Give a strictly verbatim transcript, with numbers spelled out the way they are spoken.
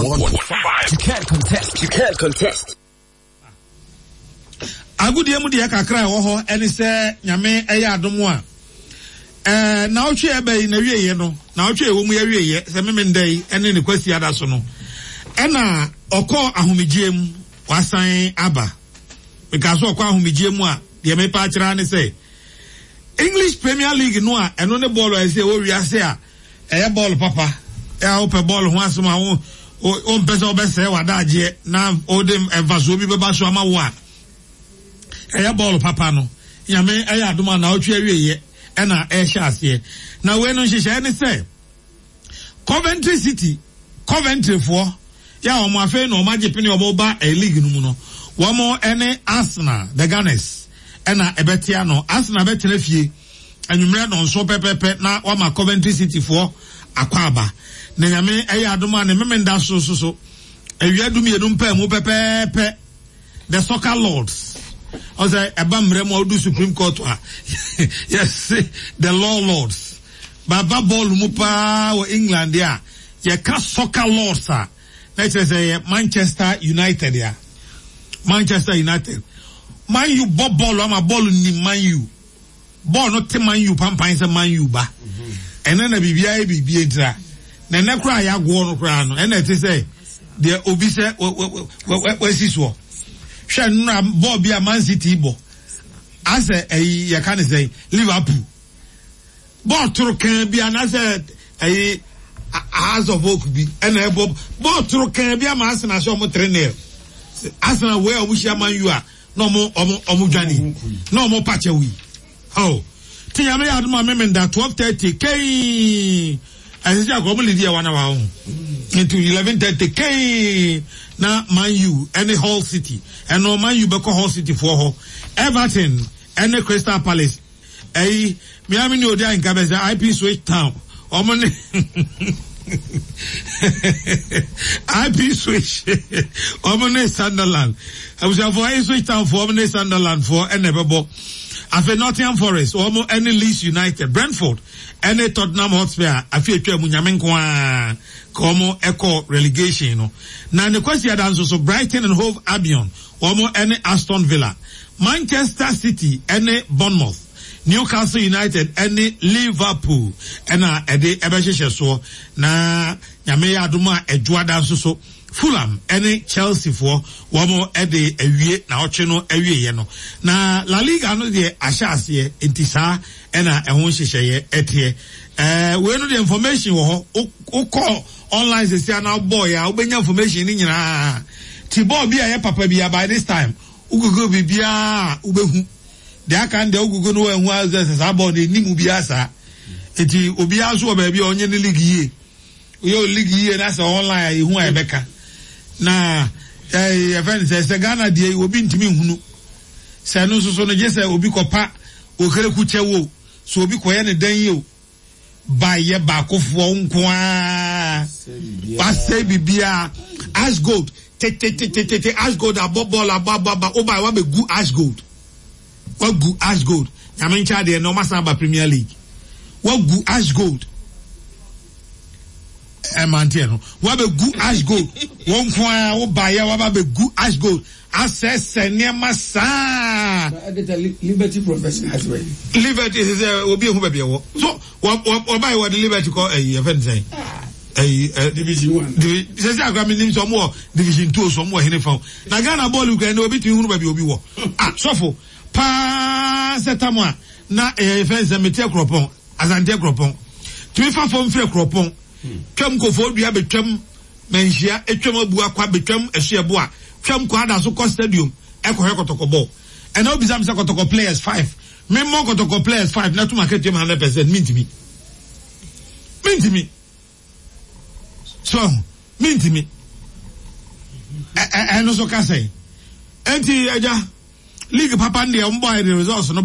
one point five. You can't contest. You can't contest. Agudi emu de kakra e wo ho ene se nyame eya adomo a eh na otwe ebe na wieye no na otwe ewo mu ya wieye se meme ndai ene ne kwasi ada so no ena okọ ahomegiem wasan aba because okọ ahomegiem a de me pa kira ne se English Premier League no a eno ne ball e se wo wiase a eye ball papa e a open ball ho asoma wo o mpesa obese wadaje na odem evaso bi beba so ama wo a eye ball papa no nyame eye adoma na otwe awieye ena e hye ase na we no nhye ne say Coventry City Coventry for ya o mo afa na o ma jepe ne o ba e league no mu no wo mo ene Arsenal the Gunners ena ebetia no Arsenal betena fie anwumre no nso pepepe na wa ma Coventry City for akwaba na nyame eye adoma ne memenda so so so awiadum ye dum pa mu pepepe the Soccer Lords. I say Ebam Remo do Supreme Court. Yes, the law lords. Baba ball mupa or England there. Yeah, cast Soccer Lords, sir. Let's say Manchester United there. Manchester United. Man you bob ball I'm a ball ni man you. Ball not te man you pampa is a man you ba. And then a B B I B B A. Then na cry ya go no cry no. And they say the obi say where is this one? Shall not Bobby a Man City bo. As a you can say Liverpool. But to can be an as a house of oak be and a bob. But to can be a man and a show more trainer. As a way of which a man you are. No more Omujani. No more Pachawi. How? Tiame Adma Memenda twelve thirty K. As I go Lydia one hour into eleven thirty K. Na Man U any Hull City and no Man U beko Hull City for her Everton any Crystal Palace eh Miami no dia in Cabeza I P Switch Town omone I P Switch omone Sunderland I was for I Switch Town for omone Sunderland for enebebo afi Nottingham Forest omo any Leeds United Brentford any Tottenham Hotspur afi etwa mu nyame nko a komo echo relegation no na ne kwasi adanso so Brighton and Hove Albion omo any Aston Villa Manchester City any Bournemouth Newcastle United any Liverpool ena ede ebehye so na nyame ya adoma edwo adanso so Fulham any Chelsea for omo ede awie na oche no awie ye no na La Liga no de ahyase entisa ena ehon hyehyeye etie eh we no the information wo ho call online say say now boy ya obenya information ni nyina ti boy bi aye papa bi by this time ugugu bibia ubehu de aka nde ugugu no ehu azese sa boy ni mu bi asa eti obi aso ba bi onye ni league yi yo league yi na say online ehu ayebeka na eh event say Ghana de obi ntimi hunu say no so so no je say obi kopa okere ku chewo so obi koye ne dan yi o ba ye ba kofo nko a ba say bibia ash gold te te te te te ash gold above ball above baba o ba wa be gu ash gold wa gu ash gold nyame ncha de no masa ba Premier League wa gu ash gold e mantie no wa be gu ash gold won ko a wo ba ye wa ba be gu ash gold access nema sa Liberty profession as well. Liberty is a obi hu ba wo so wo ba wo the Liberty ko eh event say eh division one say say agba minim so mo division two so mo hene fa na Ghana ball ku na obi tu hu ba bi obi wo ah sofo pa setamo na event say metia kropon azante kropon tu fa fo mfre kropon twam ko fo dua betwam manhia etwam abu akwa betwam ehye bo a twam ko ada so ko stadium ekohe kotoko ball and now bizam say kotoko players five me mo kotoko players five na to market one hundred percent mint me mint me so mint me eh eh no so ka say enti aja league papa ndi e mbo the results no